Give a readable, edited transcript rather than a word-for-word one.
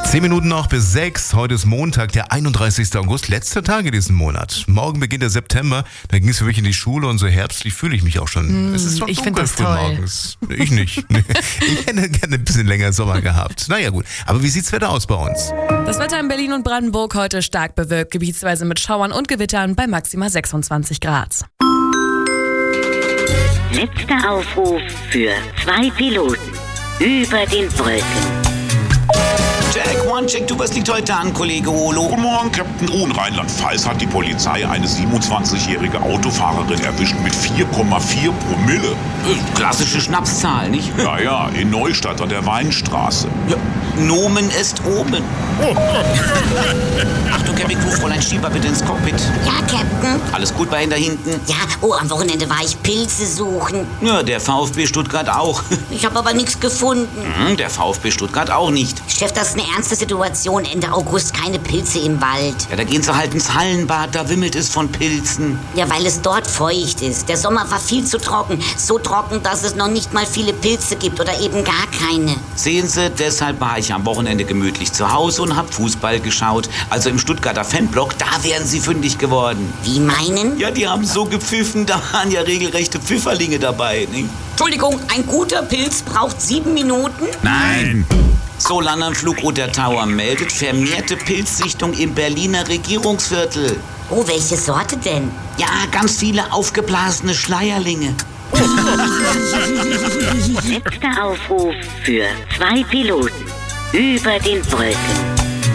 10 Minuten noch bis 6. Heute ist Montag, der 31. August, letzter Tag in diesem Monat. Morgen beginnt der September, da ging es für mich in die Schule und so herbstlich fühle ich mich auch schon. Es ist noch dunkel früh morgens. Ich nicht. Ich hätte gerne ein bisschen länger Sommer gehabt. Naja gut, aber wie sieht's Wetter aus bei uns? Das Wetter in Berlin und Brandenburg heute stark bewölkt, gebietsweise mit Schauern und Gewittern bei maximal 26 Grad. Letzter Aufruf für 2 Piloten über den Brücken. Check, one, check, was liegt heute an, Kollege Olo? Guten Morgen, Captain. In Rheinland-Pfalz hat die Polizei eine 27-jährige Autofahrerin erwischt mit 4,4 Promille. Klassische Schnapszahl, nicht? Naja, in Neustadt an der Weinstraße. Ja, Nomen ist oben. Achtung, Captain Crew, Fräulein Schieber, bitte ins Cockpit. Ja, Captain. Alles gut bei Ihnen da hinten? Ja, am Wochenende war ich Pilze suchen. Ja, der VfB Stuttgart auch. Ich habe aber nichts gefunden. Der VfB Stuttgart auch nicht. Chef, das ist eine ernste Situation. Ende August keine Pilze im Wald. Ja, da gehen Sie halt ins Hallenbad, da wimmelt es von Pilzen. Ja, weil es dort feucht ist. Der Sommer war viel zu trocken. So trocken, dass es noch nicht mal viele Pilze gibt oder eben gar keine. Sehen Sie, deshalb war ich am Wochenende gemütlich zu Hause und hab Fußball geschaut. Also im Stuttgarter Fanblock, da wären Sie fündig geworden. Wie meinen? Ja, die haben so gepfiffen, da waren ja regelrechte Pfifferlinge dabei, nicht? Entschuldigung, ein guter Pilz braucht 7 Minuten? Nein! Solander Flugroter Tower meldet vermehrte Pilzsichtung im Berliner Regierungsviertel. Oh, welche Sorte denn? Ja, ganz viele aufgeblasene Schleierlinge. Letzter Aufruf für 2 Piloten über den Brücken.